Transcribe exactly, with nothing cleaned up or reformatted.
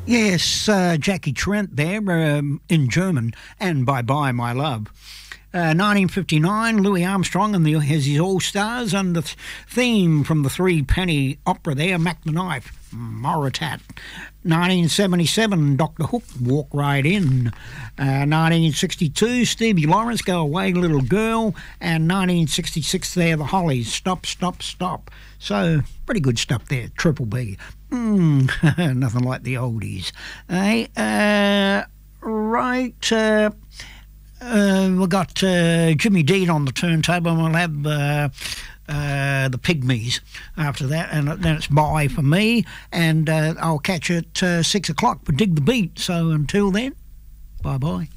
Yes, uh, Jackie Trent there um, in German, and Bye Bye My Love. Uh, nineteen fifty-nine, Louis Armstrong and the, his, his All-Stars, and the th- theme from the Three Penny Opera there, Mac the Knife, Moritat. nineteen seventy-seven, Doctor Hook, Walk Right In. Uh, nineteen sixty-two, Stevie Lawrence, Go Away Little Girl. And nineteen sixty-six there, The Hollies, Stop, Stop, Stop. So, pretty good stuff there, Triple B. Mm, nothing like the oldies. Hey, uh, right, uh, uh, we've got uh, Jimmy Dean on the turntable, and we'll have uh, uh, the Pygmies after that, and then it's bye for me, and uh, I'll catch you at uh, six o'clock for Dig the Beat. So until then, bye-bye.